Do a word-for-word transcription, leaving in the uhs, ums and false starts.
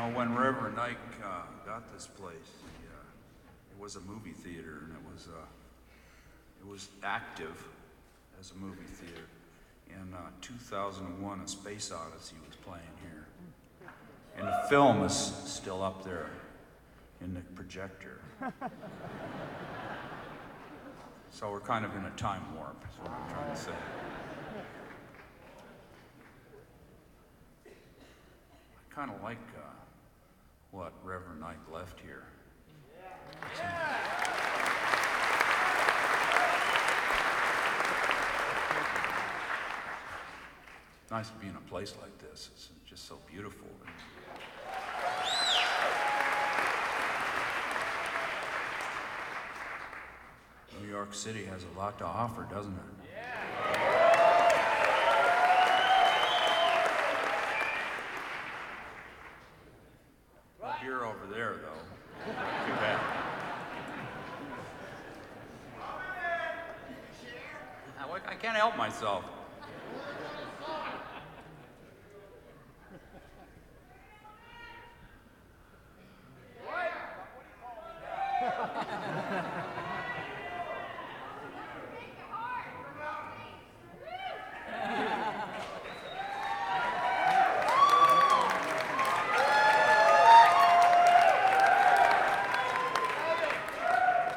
know, when Reverend Ike uh, got this place, he, uh, it was a movie theater, and it was uh, it was active as a movie theater. In uh, two thousand one, A Space Odyssey was playing here, and the film is still up there in the projector. So we're kind of in a time warp, is what I'm trying to say. I kind of like uh, what Reverend Ike left here. It's nice to be in a place like this. It's just so beautiful. New York City has a lot to offer, doesn't it? No beer over there, though. Too bad. I can't help myself.